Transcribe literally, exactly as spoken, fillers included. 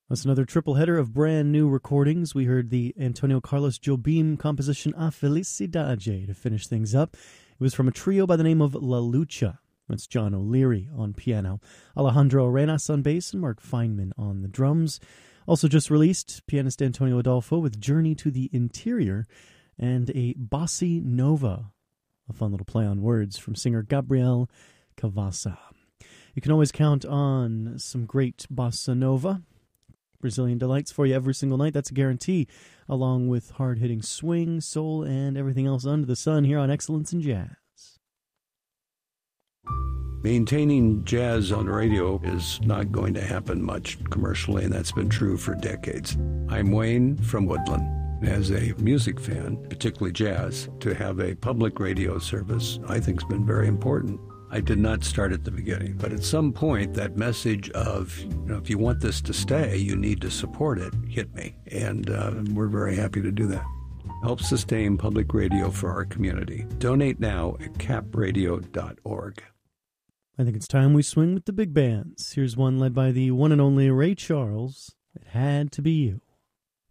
That's another triple header of brand new recordings. We heard the Antonio Carlos Jobim composition A Felicidade to finish things up. It was from a trio by the name of La Lucha. That's John O'Leary on piano, Alejandro Arenas on bass, and Mark Feynman on the drums. Also just released, pianist Antonio Adolfo with Journey to the Interior and a Bossa Nova, a fun little play on words from singer Gabriel Cavassa. You can always count on some great Bossa Nova, Brazilian delights for you every single night. That's a guarantee, along with hard-hitting swing, soul, and everything else under the sun here on Excellence in Jazz. Maintaining jazz on radio is not going to happen much commercially, and that's been true for decades. I'm Wayne from Woodland. As a music fan, particularly jazz, to have a public radio service I think has been very important. I did not start at the beginning, but at some point that message of, you know, if you want this to stay, you need to support it, hit me. And uh, we're very happy to do that. Help sustain public radio for our community. Donate now at cap radio dot org. I think it's time we swing with the big bands. Here's one led by the one and only Ray Charles. It Had to Be You.